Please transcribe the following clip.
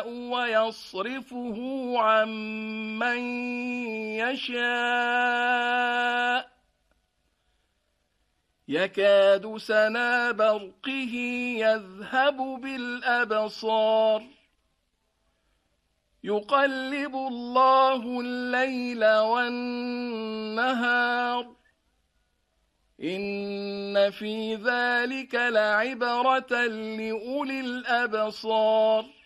يشاء ويصرفه عن من يشاء يكاد سنا برقه يذهب بالأبصار يقلب الله الليل والنهار إن في ذلك لعبرة لأولي الأبصار